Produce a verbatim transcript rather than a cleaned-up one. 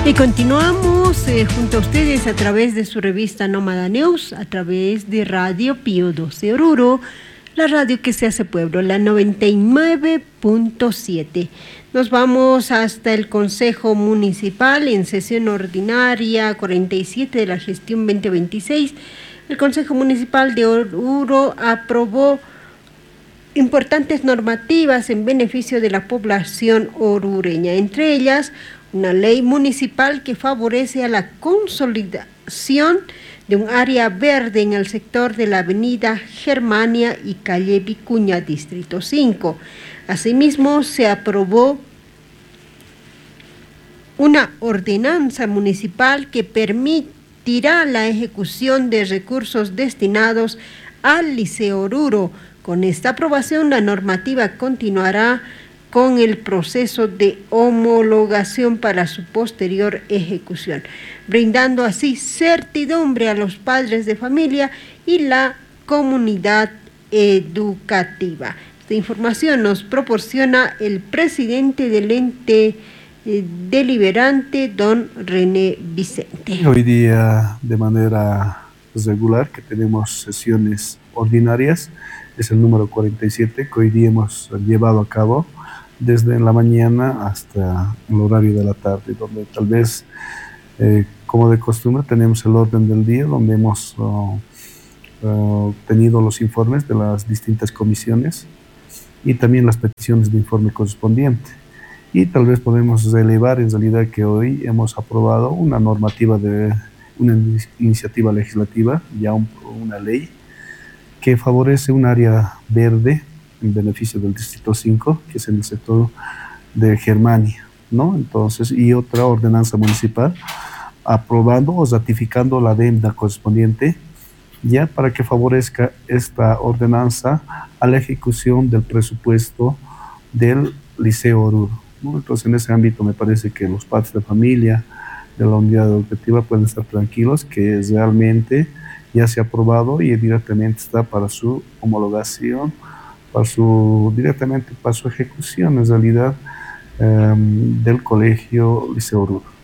Y continuamos eh, junto a ustedes a través de su revista Nómada News, a través de Radio Pío doce Oruro, la radio que se hace pueblo, la noventa y nueve punto siete. Nos vamos hasta el Consejo Municipal en sesión ordinaria cuarenta y siete de la gestión veinte veintiséis. El Consejo Municipal de Oruro aprobó importantes normativas en beneficio de la población orureña, entre ellas una ley municipal que favorece a la consolidación de un área verde en el sector de la avenida Germania y calle Vicuña, Distrito cinco. Asimismo, se aprobó una ordenanza municipal que permitirá la ejecución de recursos destinados al Liceo Oruro. Con esta aprobación, la normativa continuará con el proceso de homologación para su posterior ejecución, brindando así certidumbre a los padres de familia y la comunidad educativa. Esta información nos proporciona el presidente del ente eh, deliberante, don René Vicente. Hoy día, de manera regular, que tenemos sesiones ordinarias, es el número cuarenta y siete que hoy día hemos llevado a cabo desde la mañana hasta el horario de la tarde, donde tal vez, eh, como de costumbre, tenemos el orden del día, donde hemos uh, uh, tenido los informes de las distintas comisiones y también las peticiones de informe correspondiente. Y tal vez podemos relevar en realidad que hoy hemos aprobado una normativa de una iniciativa legislativa, ya un, una ley, que favorece un área verde en beneficio del Distrito cinco, que es en el sector de Germania, ¿no? Entonces, y otra ordenanza municipal aprobando o ratificando la adenda correspondiente, ya para que favorezca esta ordenanza a la ejecución del presupuesto del Liceo Oruro, ¿no? Entonces, en ese ámbito me parece que los padres de familia de la unidad educativa pueden estar tranquilos que realmente ya se ha aprobado y directamente está para su homologación, para su, directamente para su ejecución en realidad um, del Colegio Liceo Oruro.